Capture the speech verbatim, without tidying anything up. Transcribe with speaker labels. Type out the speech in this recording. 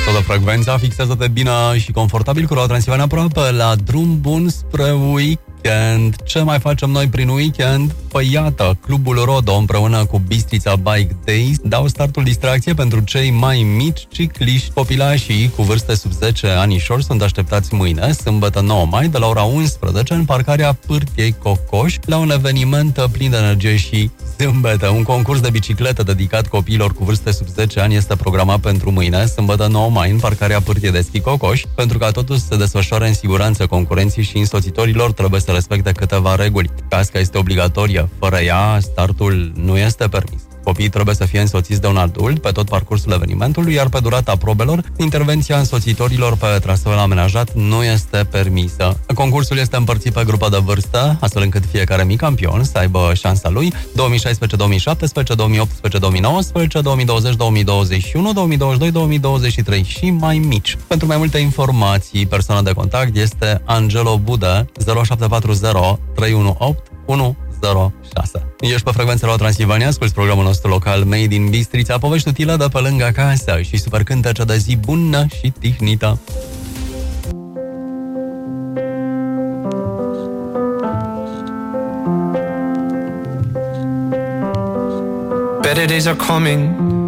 Speaker 1: mișto de frecvența, fixează-te bine și confortabil cu Road Transilvania aproape la drum bun spre weekend. Ce mai facem noi prin weekend? Păi iată, Clubul Rodo împreună cu Bistrița Bike Days dau startul distracție pentru cei mai mici cicliști. Copilașii cu vârste sub zece anișori sunt așteptați mâine, sâmbătă nouă mai, de la ora unsprezece în parcarea Pârtiei Cocoș, la un eveniment plin de energie și zâmbete. Un concurs de biciclete dedicat copiilor cu vârste sub zece ani este programat pentru mâine, sâmbătă nouă mai, în parcarea Pârtiei de Schi Cocoș. Pentru ca totul să se desfășoare în siguranță, concurenții și însoțitorilor trebuie să respecte câteva reguli. Casca este obligatorie, fără ea startul nu este permis. Copiii trebuie să fie însoțiți de un adult pe tot parcursul evenimentului, iar pe durata probelor, intervenția însoțitorilor pe traseul amenajat nu este permisă. Concursul este împărțit pe grupă de vârstă, astfel încât fiecare mic campion să aibă șansa lui. două mii șaisprezece două mii șaptesprezece, două mii optsprezece două mii nouăsprezece, două mii douăzeci două mii douăzeci și unu, două mii douăzeci și doi două mii douăzeci și trei și mai mici. Pentru mai multe informații, persoana de contact este Angelo Budă, zero șapte patru zero trei unu opt unu zero șase. Ești pe frecvența la Transilvania, asculți programul nostru local Made in Bistrița, povești utile de pe lângă acasă și super cântece de zi bună și tihnită.
Speaker 2: Better days are coming,